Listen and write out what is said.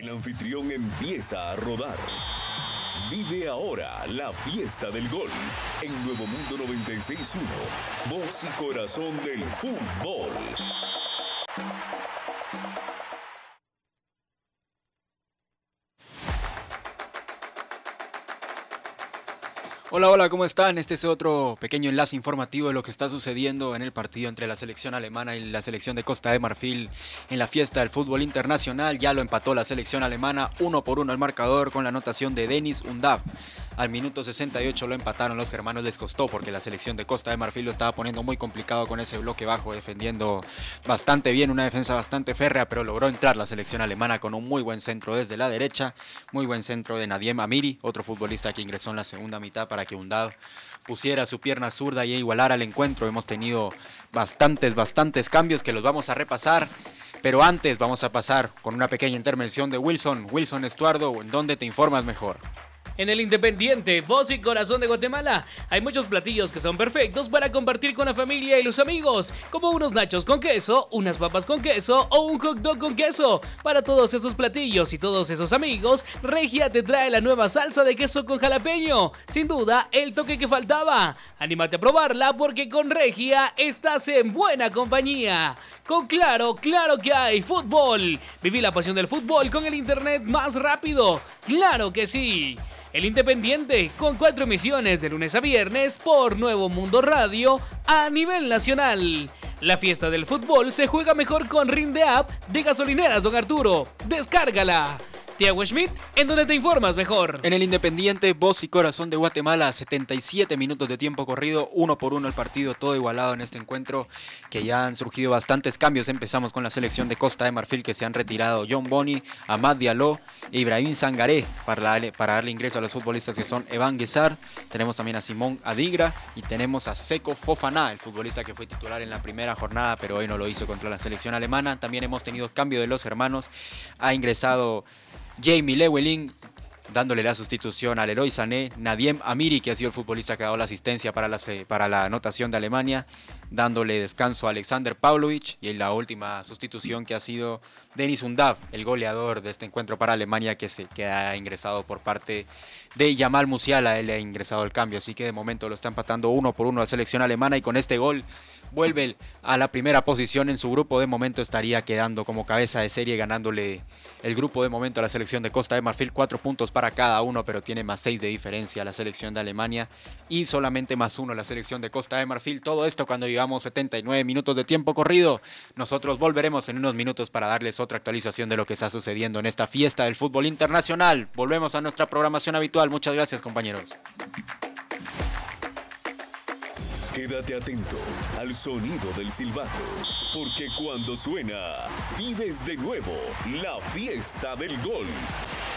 El anfitrión empieza a rodar. Vive ahora la fiesta del gol en Nuevo Mundo 96.1, voz y corazón del fútbol. Hola, hola, ¿cómo están? Este es otro pequeño enlace informativo de lo que está sucediendo en el partido entre la selección alemana y la selección de Costa de Marfil en la fiesta del fútbol internacional. Ya lo empató la selección alemana 1-1 el marcador con la anotación de Deniz Undav. Al minuto 68 lo empataron los germanos, les costó porque la selección de Costa de Marfil lo estaba poniendo muy complicado con ese bloque bajo, defendiendo bastante bien, una defensa bastante férrea, pero logró entrar la selección alemana con un muy buen centro desde la derecha, muy buen centro de Nadiem Amiri, otro futbolista que ingresó en la segunda mitad para que Undav pusiera su pierna zurda y igualara el encuentro. Hemos tenido bastantes cambios que los vamos a repasar. Pero antes vamos a pasar con una pequeña intervención de Wilson Estuardo, ¿en dónde te informas mejor? En el Independiente, voz y corazón de Guatemala, hay muchos platillos que son perfectos para compartir con la familia y los amigos, como unos nachos con queso, unas papas con queso o un hot dog con queso. Para todos esos platillos y todos esos amigos, Regia te trae la nueva salsa de queso con jalapeño. Sin duda, el toque que faltaba. Anímate a probarla porque con Regia estás en buena compañía. Con Claro que hay fútbol. Viví la pasión del fútbol con el internet más rápido. ¡Claro que sí! El Independiente, con 4 emisiones de lunes a viernes por Nuevo Mundo Radio a nivel nacional. La fiesta del fútbol se juega mejor con Rinde App de Gasolineras Don Arturo. ¡Descárgala! Tiago Schmidt, ¿en dónde te informas mejor? En el Independiente, voz y corazón de Guatemala, 77 minutos de tiempo corrido, 1-1 el partido, todo igualado en este encuentro, que ya han surgido bastantes cambios. Empezamos con la selección de Costa de Marfil, que se han retirado John Boni, Amad Diallo e Ibrahim Sangaré para darle ingreso a los futbolistas que son Evan Guesar. Tenemos también a Simón Adigra y tenemos a Seko Fofana, el futbolista que fue titular en la primera jornada, pero hoy no lo hizo contra la selección alemana. También hemos tenido cambio de los hermanos, ha ingresado Jamie Lewelin, dándole la sustitución al Leroy Sané, Nadiem Amiri, que ha sido el futbolista que ha dado la asistencia para la anotación de Alemania, dándole descanso a Alexander Pavlovic, y en la última sustitución que ha sido Deniz Undav, el goleador de este encuentro para Alemania, que ha ingresado por parte de Jamal Musiala. Él ha ingresado al cambio, así que de momento lo está empatando 1-1 la selección alemana, y con este gol vuelve a la primera posición en su grupo. De momento estaría quedando como cabeza de serie, ganándole el grupo de momento a la selección de Costa de Marfil, 4 puntos para cada uno, pero tiene más 6 de diferencia la selección de Alemania y solamente más 1 la selección de Costa de Marfil. Todo esto cuando llevamos 79 minutos de tiempo corrido. Nosotros volveremos en unos minutos para darles otra actualización de lo que está sucediendo en esta fiesta del fútbol internacional. Volvemos a nuestra programación habitual. Muchas gracias, compañeros. Quédate atento al sonido del silbato, porque cuando suena, vives de nuevo la fiesta del gol.